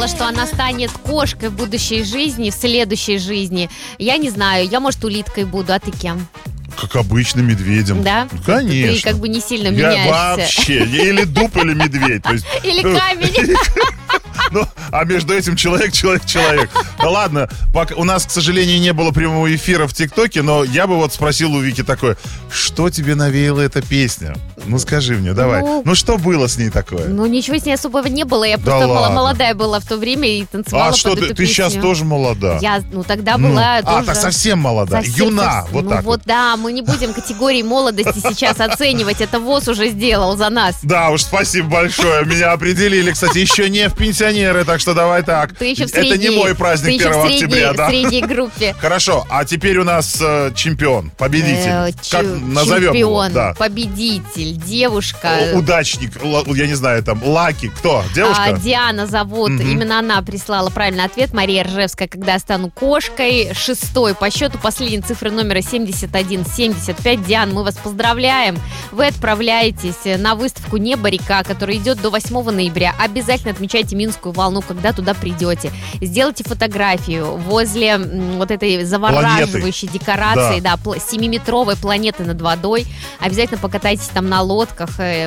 думала, что она станет кошкой в будущей жизни, в следующей жизни. Я не знаю, я, может, улиткой буду, а ты кем? Как обычно, медведем. Да? Конечно. Ты как бы не сильно Я меняешься. вообще, или дуб, или медведь. То есть, Или камень. ну, а между этим человек. Да ладно, у нас, к сожалению, не было прямого эфира в ТикТоке, но я бы вот спросил у Вики такое: что тебе навеяла эта песня? Ну, скажи мне, давай. Ну, что было с ней такое? Ну, ничего с ней особого не было. Я просто молодая была в то время и танцевала под эту песню. Ты сейчас тоже молода? Я, тогда была тоже... так совсем молода. Юна, вот так вот. Да, мы не будем категории молодости сейчас оценивать. Это ВОЗ уже сделал за нас. Да уж, спасибо большое. Меня определили, кстати, еще не в пенсионеры, так что давай так. Ты еще в Это не мой праздник 1 октября, да? в средней группе. Хорошо, а теперь у нас чемпион, победитель. Как назовем его? Чемпион, победитель, девушка. Удачник, я не знаю, там, Лаки, кто? Девушка? Диана зовут. Именно она прислала правильный ответ. Мария Ржевская, когда стану кошкой. 6-й по счету, последние цифры номера 7175. Диан, мы вас поздравляем. Вы отправляетесь на выставку «Небо-река», которая идет до 8 ноября. Обязательно отмечайте Минскую волну, когда туда придете. Сделайте фотографию возле вот этой завораживающей декорации, да, 7-метровой планеты над водой. Обязательно покатайтесь там на лодках.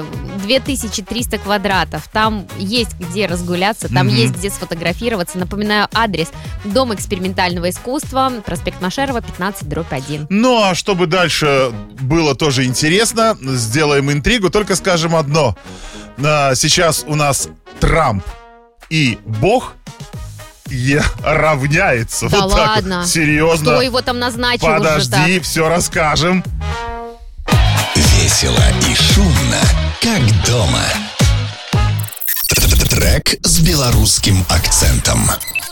2300 квадратов. Там есть где разгуляться, там есть где сфотографироваться. Напоминаю, адрес: Дом экспериментального искусства, проспект Машерова, 15/1. Ну, а чтобы дальше было тоже интересно, сделаем интригу, только скажем одно. Сейчас у нас Трамп и Бог равняется. Да вот ладно? Так вот. Серьезно? Кто его там назначил? Подожди, все расскажем. Весело и шумно, как дома. Трек с белорусским акцентом.